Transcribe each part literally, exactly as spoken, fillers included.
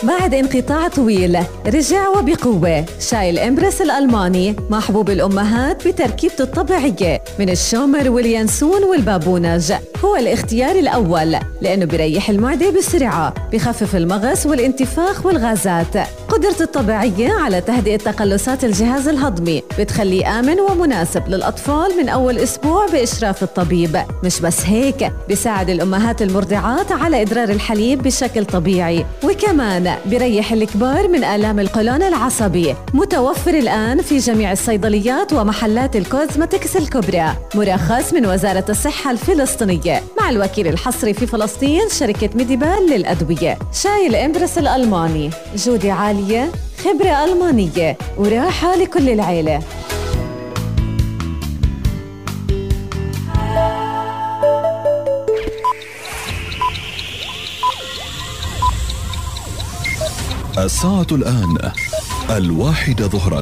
بعد انقطاع طويل رجع وبقوة شاي الإمبرس الألماني محبوب الأمهات بتركيبته الطبيعية من الشومر واليانسون والبابونج. هو الاختيار الأول لأنه بيريح المعدة بسرعة، بخفف المغص والانتفاخ والغازات. قدرته الطبيعية على تهدئة تقلصات الجهاز الهضمي بتخليه آمن ومناسب للأطفال من أول أسبوع بإشراف الطبيب. مش بس هيك، بيساعد الأمهات المرضعات على إدرار الحليب بشكل طبيعي، وكمان بيريح الكبار من آلام القولون العصبي. متوفر الآن في جميع الصيدليات ومحلات الكوزمتكس الكبرى، مرخص من وزارة الصحة الفلسطينية مع الوكيل الحصري في فلسطين شركة ميديبال للأدوية. شاي الإمبرس الألماني، جودة عالية، خبرة ألمانية، وراحة لكل العيلة. الساعة الآن الواحدة ظهراً.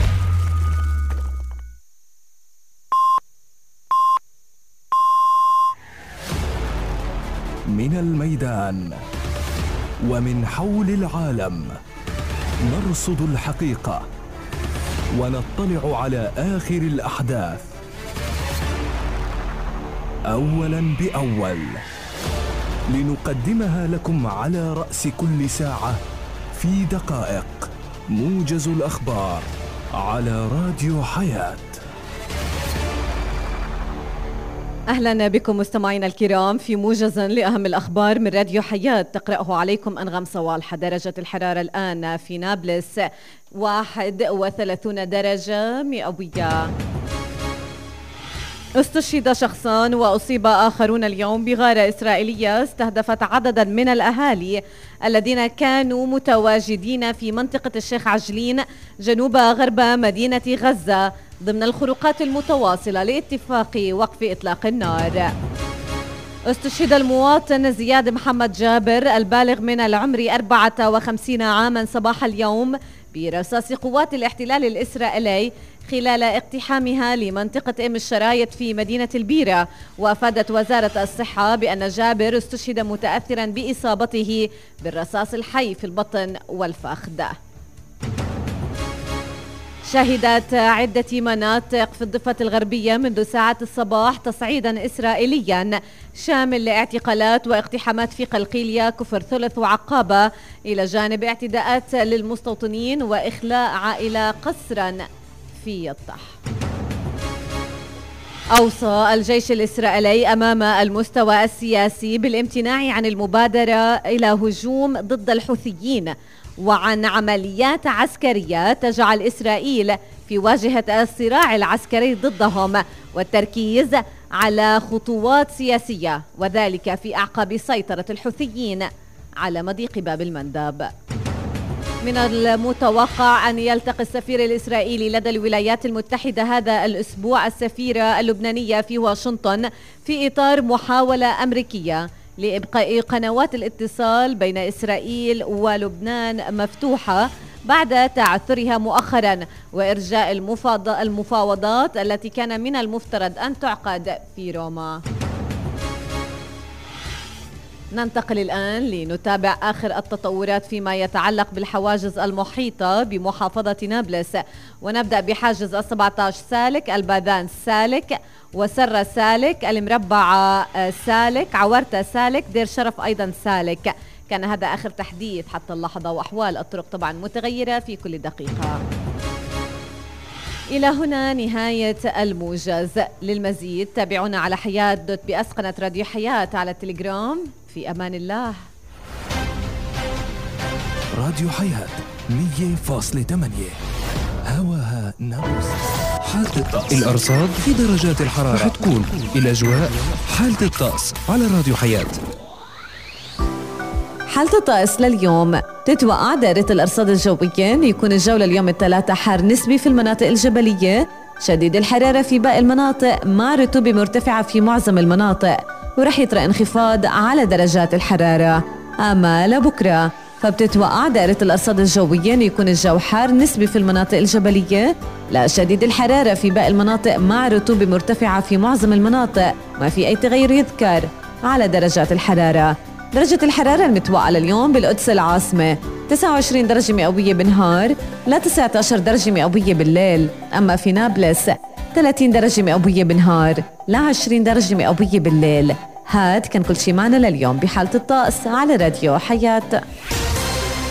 من الميدان ومن حول العالم نرصد الحقيقة ونطلع على آخر الأحداث أولاً بأول، لنقدمها لكم على رأس كل ساعة في دقائق. موجز الأخبار على راديو حياة. أهلا بكم مستمعينا الكرام في موجز لأهم الأخبار من راديو حياة. تقرأه عليكم أنغام صوالح. درجة الحرارة الآن في نابلس واحد وثلاثين درجة مئوية. استشهد شخصان وأصيب آخرون اليوم بغارة إسرائيلية استهدفت عددا من الأهالي الذين كانوا متواجدين في منطقة الشيخ عجلين جنوب غرب مدينة غزة ضمن الخروقات المتواصلة لاتفاق وقف إطلاق النار. استشهد المواطن زياد محمد جابر البالغ من العمر أربعة وخمسين عاما صباح اليوم برصاص قوات الاحتلال الإسرائيلي خلال اقتحامها لمنطقة أم الشرايط في مدينة البيرة. وأفادت وزارة الصحة بأن جابر استشهد متأثرا بإصابته بالرصاص الحي في البطن والفخذ. شهدت عدة مناطق في الضفة الغربية منذ ساعات الصباح تصعيدا إسرائيليا شامل لاعتقالات واقتحامات في قلقيلية كفر ثلث وعقابة، إلى جانب اعتداءات للمستوطنين وإخلاء عائلة قسرا في يطح. أوصى الجيش الإسرائيلي أمام المستوى السياسي بالامتناع عن المبادرة إلى هجوم ضد الحوثيين وعن عمليات عسكرية تجعل إسرائيل في واجهة الصراع العسكري ضدهم، والتركيز على خطوات سياسية، وذلك في أعقاب سيطرة الحوثيين على مضيق باب المندب. من المتوقع أن يلتقي السفير الإسرائيلي لدى الولايات المتحدة هذا الأسبوع السفيرة اللبنانية في واشنطن في إطار محاولة أمريكية لإبقاء قنوات الاتصال بين إسرائيل ولبنان مفتوحة بعد تعثرها مؤخرا وإرجاء المفاوضات التي كان من المفترض أن تعقد في روما. ننتقل الآن لنتابع آخر التطورات فيما يتعلق بالحواجز المحيطة بمحافظة نابلس، ونبدأ بحاجز السبعة عشر سالك، الباذان سالك، وسرة سالك، المربع سالك، عورتة سالك، دير شرف أيضا سالك. كان هذا آخر تحديث حتى اللحظة، وأحوال الطرق طبعا متغيرة في كل دقيقة. إلى هنا نهاية الموجز. للمزيد تابعونا على حياة دوت بأسقنة راديو حياة على التليجرام. في أمان الله. راديو حياة مية فاصلة ثمانية هواها نابلس. حالة الطقس، الأرصاد في درجات الحرارة رح تكون الأجواء. حالة الطقس على راديو حياة. حالة الطقس لليوم تتوقع دائرة الأرصاد الجوية أن يكون الجو لليوم الثلاثاء حار نسبي في المناطق الجبلية، شديد الحرارة في باقي المناطق مع رطوبة مرتفعة في معظم المناطق، ورح يطرأ انخفاض على درجات الحرارة. أما لبكرة فبتتوقع دائرة الأرصاد الجوية أن يكون الجو حار نسبي في المناطق الجبلية، لا شديد الحرارة في باقي المناطق مع رطوبة مرتفعة في معظم المناطق، ما في أي تغير يذكر على درجات الحرارة. درجة الحرارة المتوقعة لليوم بالقدس العاصمة تسعة وعشرين درجة مئوية بالنهار ل تسعة عشر درجة مئوية بالليل. أما في نابلس ثلاثين درجة مئوية بالنهار ل عشرين درجة مئوية بالليل. هاد كان كل شي معنا لليوم بحالة الطقس على راديو حياة.